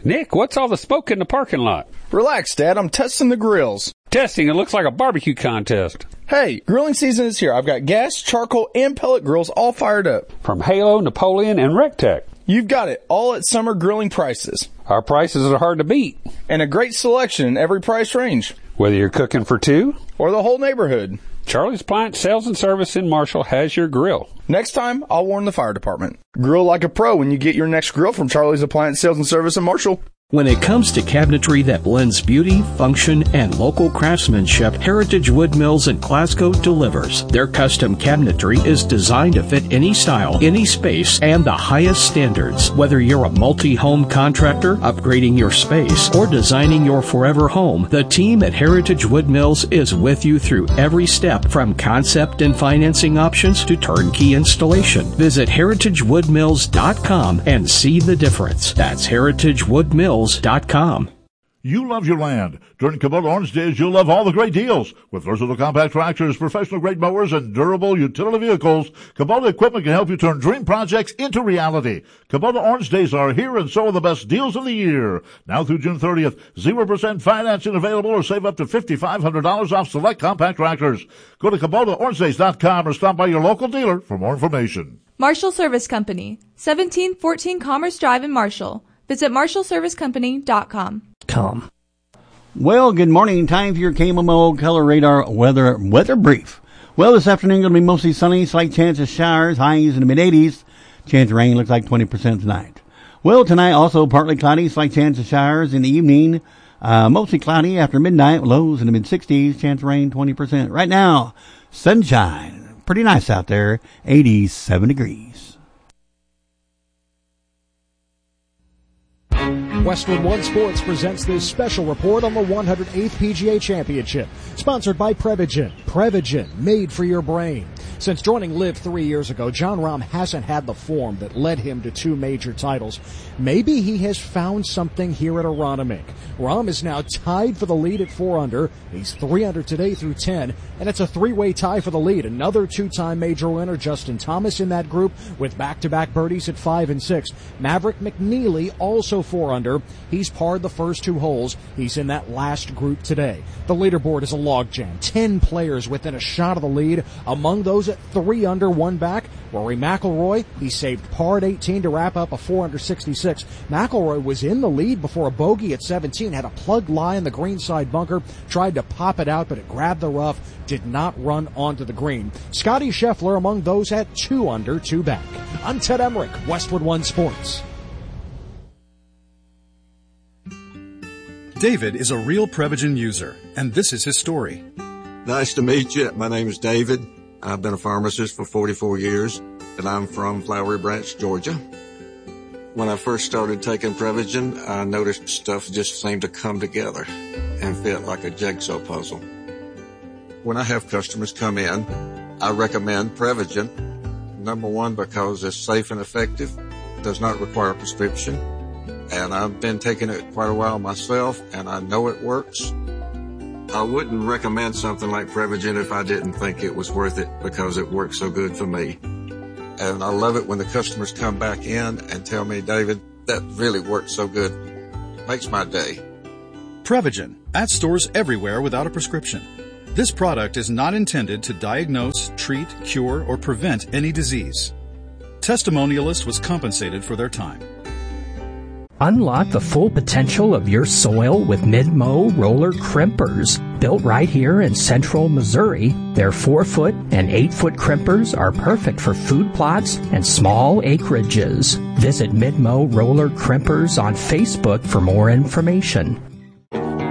Nick, what's all the smoke in the parking lot? Relax, Dad. I'm testing the grills. Testing? It looks like a barbecue contest. Hey, grilling season is here. I've got gas, charcoal, and pellet grills all fired up. From Halo, Napoleon, and Rectech. You've got it, all at summer grilling prices. Our prices are hard to beat. And a great selection in every price range. Whether you're cooking for two or the whole neighborhood. Charlie's Appliance Sales and Service in Marshall has your grill. Next time, I'll warn the fire department. Grill like a pro when you get your next grill from Charlie's Appliance Sales and Service in Marshall. When it comes to cabinetry that blends beauty, function, and local craftsmanship, Heritage Wood Mills in Glasgow delivers. Their custom cabinetry is designed to fit any style, any space, and the highest standards. Whether you're a multi-home contractor, upgrading your space, or designing your forever home, the team at Heritage Wood Mills is with you through every step, from concept and financing options to turnkey installation. Visit heritagewoodmills.com and see the difference. That's heritagewoodmills.com. You love your land. During Kubota Orange Days, you'll love all the great deals. With versatile compact tractors, professional-grade mowers, and durable utility vehicles, Kubota equipment can help you turn dream projects into reality. Kubota Orange Days are here, and so are the best deals of the year. Now through June 30th, 0% financing available, or save up to $5,500 off select compact tractors. Go to KubotaOrangeDays.com or stop by your local dealer for more information. Marshall Service Company, 1714 Commerce Drive in Marshall. Visit marshallserviccompany.com. Well, good morning. Time for your KMMO Color Radar weather brief. Well, this afternoon going to be mostly sunny, slight chance of showers, highs in the mid-80s. Chance of rain looks like 20% tonight. Well, tonight also partly cloudy, slight chance of showers in the evening. Mostly cloudy after midnight, lows in the mid-60s, chance of rain 20%. Right now, sunshine. Pretty nice out there, 87 degrees. Westwood One Sports presents this special report on the 108th PGA Championship, sponsored by Prevagen. Prevagen, made for your brain. Since joining LIV 3 years ago, Jon Rahm hasn't had the form that led him to 2 major titles. Maybe he has found something here at Aronimink. Rahm is now tied for the lead at 4 under. He's 3 under today through 10, and it's a 3-way tie for the lead. Another 2-time major winner, Justin Thomas, in that group with back-to-back birdies at 5 and 6. Maverick McNeely also 4 under. He's parred the first 2 holes. He's in that last group today. The leaderboard is a logjam. 10 players within a shot of the lead. Among those at 3 under, 1 back, Rory McIlroy. He saved par at 18 to wrap up a 4 under 66. McIlroy was in the lead before a bogey at 17, had a plugged lie in the greenside bunker, tried to pop it out, but it grabbed the rough, did not run onto the green. Scotty Scheffler among those at 2 under, 2 back. I'm Ted Emmerich, Westwood One Sports. David is a real Prevagen user, and this is his story. Nice to meet you. My name is David. I've been a pharmacist for 44 years, and I'm from Flowery Branch, Georgia. When I first started taking Prevagen, I noticed stuff just seemed to come together and fit like a jigsaw puzzle. When I have customers come in, I recommend Prevagen. Number one, because it's safe and effective, does not require a prescription, and I've been taking it quite a while myself, and I know it works. I wouldn't recommend something like Prevagen if I didn't think it was worth it, because it works so good for me. And I love it when the customers come back in and tell me, David, that really worked so good. Makes my day. Prevagen, at stores everywhere without a prescription. This product is not intended to diagnose, treat, cure, or prevent any disease. Testimonialist was compensated for their time. Unlock the full potential of your soil with Midmo roller crimpers. Built right here in central Missouri, their 4-foot and 8-foot crimpers are perfect for food plots and small acreages. Visit Midmo Roller Crimpers on Facebook for more information.